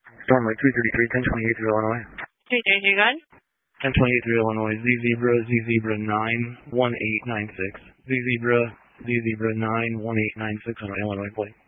Stormway 233, 1028 through Illinois. 233, go ahead. 1028 through Illinois, Z Zebra 91896. Z Zebra 91896 on Illinois plate.